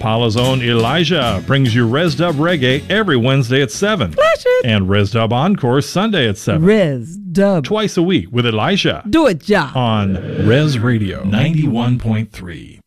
Impala's own Elijah brings you Res Dub Reggae every Wednesday at 7. Flash it. And Res Dub Encore Sunday at 7. Res Dub. Twice a week with Elijah. Do it, ja. On Res Radio 91.3.